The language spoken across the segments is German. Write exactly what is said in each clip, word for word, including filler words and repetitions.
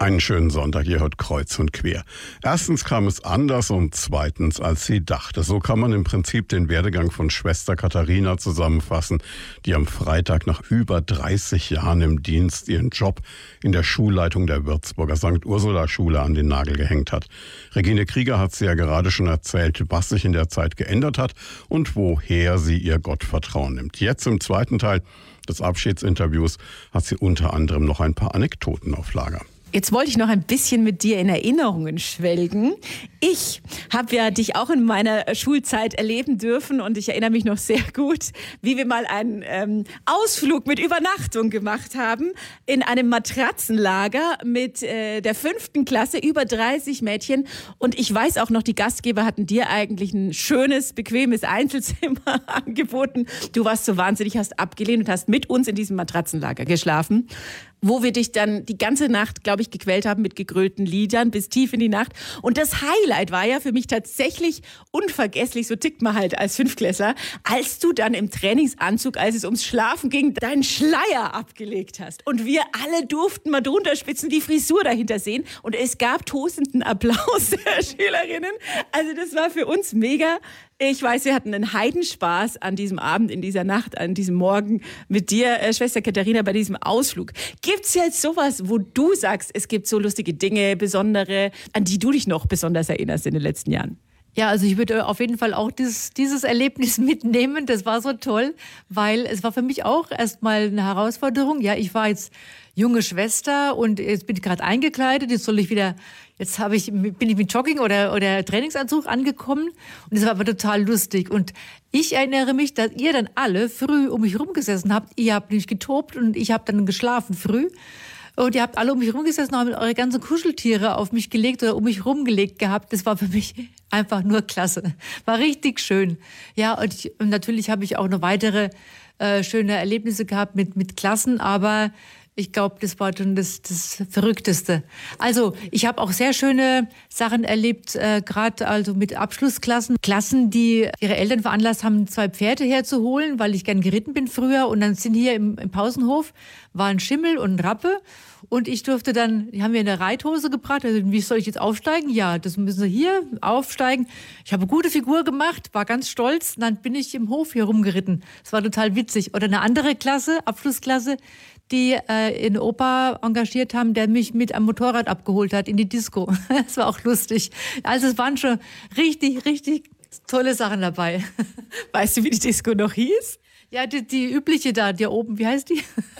Einen schönen Sonntag, ihr hört Kreuz und Quer. Erstens kam es anders und zweitens, als sie dachte. So kann man im Prinzip den Werdegang von Schwester Katharina zusammenfassen, die am Freitag nach über dreißig Jahren im Dienst ihren Job in der Schulleitung der Würzburger Sankt Ursula Schule an den Nagel gehängt hat. Regine Krieger hat sie ja gerade schon erzählt, was sich in der Zeit geändert hat und woher sie ihr Gottvertrauen nimmt. Jetzt im zweiten Teil des Abschiedsinterviews hat sie unter anderem noch ein paar Anekdoten auf Lager. Jetzt wollte ich noch ein bisschen mit dir in Erinnerungen schwelgen. Ich habe ja dich auch in meiner Schulzeit erleben dürfen und ich erinnere mich noch sehr gut, wie wir mal einen ähm, Ausflug mit Übernachtung gemacht haben in einem Matratzenlager mit äh, der fünften Klasse, über dreißig Mädchen. Und ich weiß auch noch, die Gastgeber hatten dir eigentlich ein schönes, bequemes Einzelzimmer angeboten. Du warst so wahnsinnig, hast abgelehnt und hast mit uns in diesem Matratzenlager geschlafen, wo wir dich dann die ganze Nacht, glaube ich, gequält haben mit gegrölten Liedern bis tief in die Nacht. Und das Highlight war ja für mich tatsächlich unvergesslich, so tickt man halt als Fünftklässler, als du dann im Trainingsanzug, als es ums Schlafen ging, deinen Schleier abgelegt hast. Und wir alle durften mal drunter spitzen, die Frisur dahinter sehen. Und es gab tosenden Applaus der Schülerinnen. Also das war für uns mega. Ich weiß, wir hatten einen Heidenspaß an diesem Abend, in dieser Nacht, an diesem Morgen mit dir, äh, Schwester Katharina, bei diesem Ausflug. Gibt's jetzt sowas, wo du sagst, es gibt so lustige Dinge, besondere, an die du dich noch besonders erinnerst in den letzten Jahren? Ja, also ich würde auf jeden Fall auch dieses, dieses Erlebnis mitnehmen. Das war so toll, weil es war für mich auch erstmal eine Herausforderung. Ja, ich war jetzt junge Schwester und jetzt bin ich gerade eingekleidet. Jetzt soll ich wieder, jetzt habe ich, bin ich mit Jogging oder, oder Trainingsanzug angekommen. Und es war aber total lustig. Und ich erinnere mich, dass ihr dann alle früh um mich rumgesessen habt. Ihr habt nicht getobt und ich habe dann geschlafen früh. Und ihr habt alle um mich rumgesessen und habt eure ganzen Kuscheltiere auf mich gelegt oder um mich rumgelegt gehabt. Das war für mich einfach nur klasse. War richtig schön. Ja, und, ich, und natürlich habe ich auch noch weitere äh, schöne Erlebnisse gehabt mit, mit Klassen, aber ich glaube, das war schon das, das Verrückteste. Also ich habe auch sehr schöne Sachen erlebt, äh, gerade also mit Abschlussklassen. Klassen, die ihre Eltern veranlasst haben, zwei Pferde herzuholen, weil ich gern geritten bin früher. Und dann sind hier im, im Pausenhof war ein Schimmel und ein Rappe. Und ich durfte dann, die haben mir eine Reithose gebracht. Also, wie soll ich jetzt aufsteigen? Ja, das müssen Sie hier aufsteigen. Ich habe eine gute Figur gemacht, war ganz stolz. Und dann bin ich im Hof hier rumgeritten. Das war total witzig. Oder eine andere Klasse, Abschlussklasse, die äh, einen Opa engagiert haben, der mich mit einem Motorrad abgeholt hat in die Disco. Das war auch lustig. Also es waren schon richtig, richtig tolle Sachen dabei. Weißt du, wie die Disco noch hieß? Ja, die, die übliche da, die oben, wie heißt die?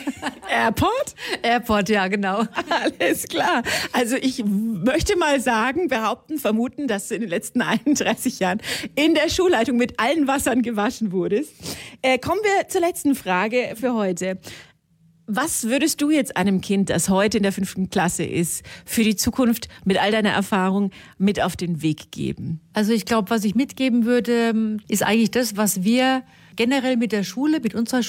Airport? Airport, ja, genau. Alles klar. Also ich möchte mal sagen, behaupten, vermuten, dass du in den letzten einunddreißig Jahren in der Schulleitung mit allen Wassern gewaschen wurdest. Äh, kommen wir zur letzten Frage für heute. Was würdest du jetzt einem Kind, das heute in der fünften Klasse ist, für die Zukunft mit all deiner Erfahrung mit auf den Weg geben? Also ich glaube, was ich mitgeben würde, ist eigentlich das, was wir generell mit der Schule, mit unserer